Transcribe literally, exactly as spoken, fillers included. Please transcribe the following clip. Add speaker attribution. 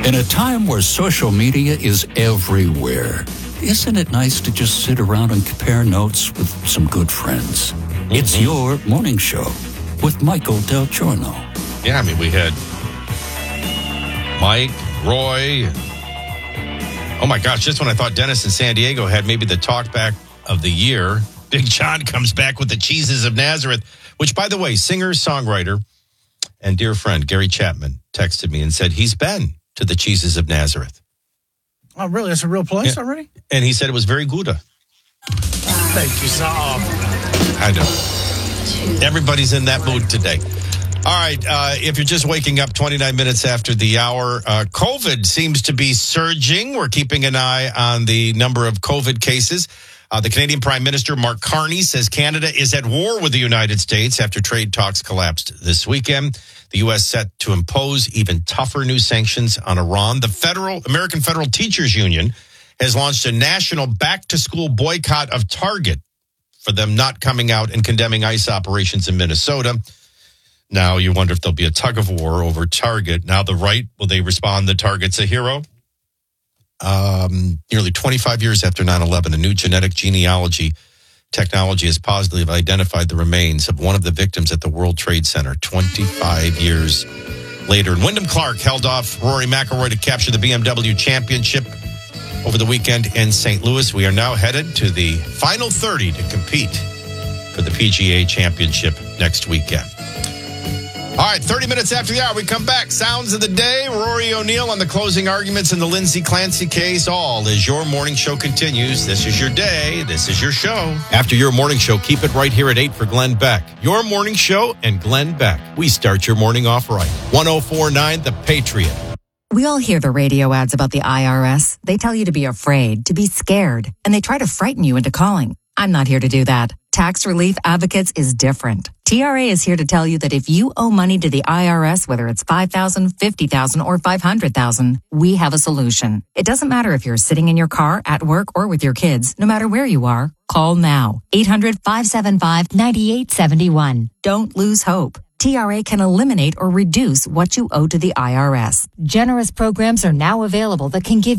Speaker 1: In a time where social media is everywhere, isn't it nice to just sit around and compare notes with some good friends? Mm-hmm. It's your morning show with Michael Del Giorno.
Speaker 2: Yeah, I mean, we had Mike, Roy. Oh, my gosh, just when I thought Dennis in San Diego had maybe the talkback of the year, Big John comes back with the Cheeses of Nazareth, which, by the way, singer, songwriter, and dear friend Gary Chapman texted me and said he's been to the Cheeses of Nazareth.
Speaker 3: Oh, really? That's a real place
Speaker 2: yeah.
Speaker 3: already?
Speaker 2: And he said it was very good.
Speaker 3: Thank you so much.
Speaker 2: I know. Everybody's in that mood today. All right. Uh, if you're just waking up twenty-nine minutes after the hour, uh, COVID seems to be surging. We're keeping an eye on the number of COVID cases. Uh, the Canadian Prime Minister, Mark Carney, says Canada is at war with the United States after trade talks collapsed this weekend. The U S set to impose even tougher new sanctions on Iran. The Federal American Federal Teachers Union has launched a national back-to-school boycott of Target for them not coming out and condemning ICE operations in Minnesota. Now you wonder if there'll be a tug of war over Target. Now the right, will they respond that Target's a hero? Um, nearly twenty-five years after nine eleven, a new genetic genealogy technology has positively identified the remains of one of the victims at the World Trade Center twenty-five years later. And Wyndham Clark held off Rory McIlroy to capture the B M W championship over the weekend in Saint Louis. We are now headed to the final thirty to compete for the P G A championship next weekend. All right, thirty minutes after the hour, we come back. Sounds of the day, Rory O'Neill on the closing arguments in the Lindsay Clancy case. All as your morning show continues. This is your day. This is your show. After your morning show, keep it right here at eight for Glenn Beck. Your morning show and Glenn Beck. We start your morning off right. one oh four point nine The Patriot.
Speaker 4: We all hear the radio ads about the I R S. They tell you to be afraid, to be scared, and they try to frighten you into calling. I'm not here to do that. Tax Relief Advocates is different. T R A is here to tell you that if you owe money to the I R S, whether it's five thousand dollars, fifty thousand dollars, or five hundred thousand dollars, we have a solution. It doesn't matter if you're sitting in your car, at work, or with your kids. No matter where you are, call now. eight hundred, five seven five, nine eight seven one. Don't lose hope. T R A can eliminate or reduce what you owe to the I R S. Generous programs are now available that can give